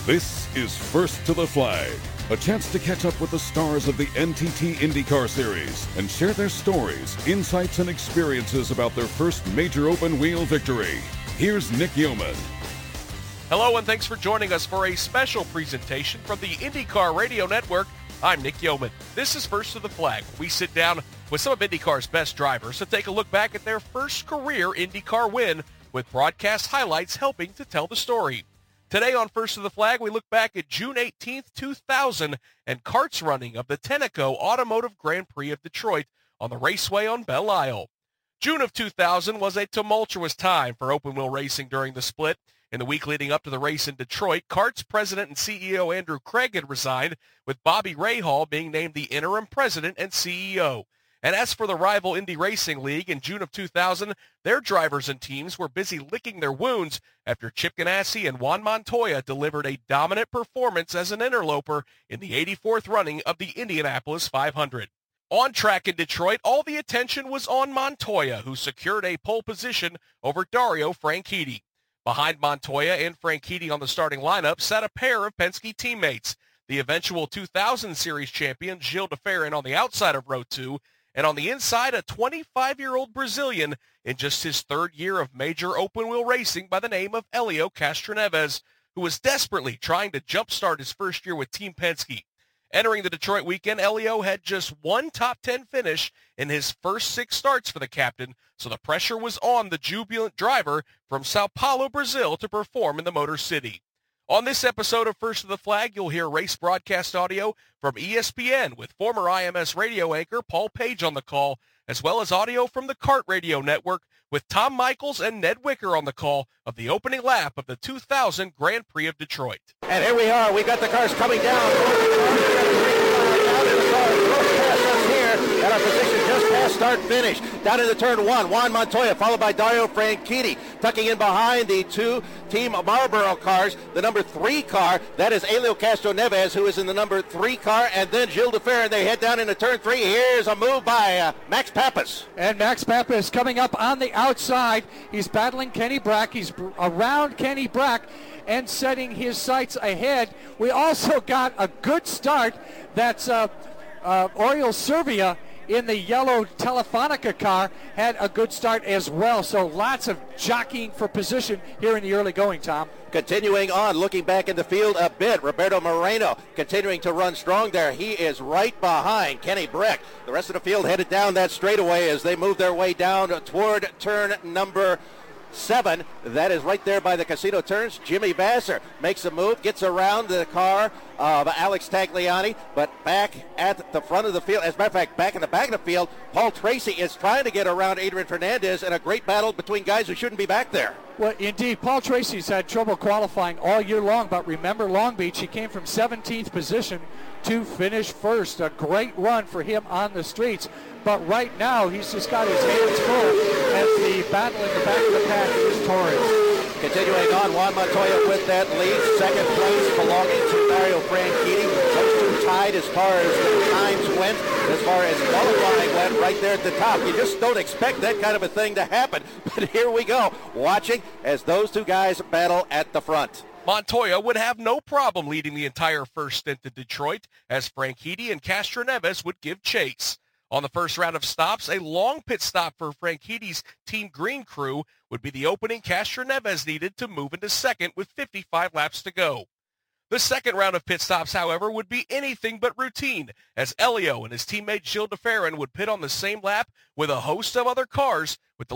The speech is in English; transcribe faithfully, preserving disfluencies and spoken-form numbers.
This is First to the Flag, a chance to catch up with the stars of the N T T IndyCar Series and share their stories, insights, and experiences about their first major open-wheel victory. Here's Nick Yeoman. Hello, and thanks for joining us for a special presentation from the IndyCar Radio Network. I'm Nick Yeoman. This is First to the Flag. We sit down with some of IndyCar's best drivers to take a look back at their first career IndyCar win, with broadcast highlights helping to tell the story. Today on First to the Flag, we look back at June eighteenth, two thousand, and karts running of the Tenneco Automotive Grand Prix of Detroit on the raceway on Belle Isle. June of two thousand was a tumultuous time for open-wheel racing during the split. In the week leading up to the race in Detroit, Karts president and C E O Andrew Craig had resigned, with Bobby Rahal being named the interim president and C E O. And as for the rival Indy Racing League, in June of two thousand, their drivers and teams were busy licking their wounds after Chip Ganassi and Juan Montoya delivered a dominant performance as an interloper in the eighty-fourth running of the Indianapolis five hundred. On track in Detroit, all the attention was on Montoya, who secured a pole position over Dario Franchitti. Behind Montoya and Franchitti on the starting lineup sat a pair of Penske teammates, the eventual two thousand Series champion Gilles de Ferran on the outside of row two, and on the inside, a twenty-five-year-old Brazilian in just his third year of major open-wheel racing by the name of Helio Castroneves, who was desperately trying to jumpstart his first year with Team Penske. Entering the Detroit weekend, Helio had just one top ten finish in his first six starts for the captain, so the pressure was on the jubilant driver from Sao Paulo, Brazil, to perform in the Motor City. On this episode of First to the Flag, you'll hear race broadcast audio from E S P N with former I M S radio anchor Paul Page on the call, as well as audio from the Kart Radio Network with Tom Michaels and Ned Wicker on the call of the opening lap of the two thousand Grand Prix of Detroit. And here we are. We've got the cars coming down. At our position just past start finish. Down into turn one, Juan Montoya, followed by Dario Franchitti. Tucking in behind the two Team Marlboro cars, the number three car, that is Helio Castroneves, who is in the number three car, and then Gilles de Ferran. They head down into turn three. Here's a move by uh, Max Pappas. And Max Pappas coming up on the outside. He's battling Kenny Brack. He's around Kenny Brack and setting his sights ahead. We also got a good start. That's uh, uh, Oriol Servia in the yellow Telefonica car had a good start as well. So lots of jockeying for position here in the early going, Tom. Continuing on, looking back in the field a bit, Roberto Moreno continuing to run strong there. He is right behind Kenny Brack. The rest of the field headed down that straightaway as they move their way down toward turn number seven. That is right there by the casino turns. Jimmy Vasser makes a move, gets around the car of Alex Tagliani, but back at the front of the field, as a matter of fact, back in the back of the field, Paul Tracy is trying to get around Adrian Fernandez in a great battle between guys who shouldn't be back there. Well, indeed, Paul Tracy's had trouble qualifying all year long, but remember Long Beach, he came from seventeenth position to finish first. A great run for him on the streets, but right now he's just got his hands full as the battle in the back of the pack is torrid. Continuing on, Juan Montoya with that lead, second place belonging to Dario Franchitti. Those two tied as far as the times went, as far as qualifying went, right there at the top. You just don't expect that kind of a thing to happen, but here we go, watching as those two guys battle at the front. Montoya would have no problem leading the entire first stint to Detroit, as Franchitti and Castroneves would give chase. On the first round of stops, a long pit stop for Franchitti's Team Green crew would be the opening Castroneves needed to move into second with fifty-five laps to go. The second round of pit stops, however, would be anything but routine, as Helio and his teammate Gilles de Ferran would pit on the same lap with a host of other cars, with the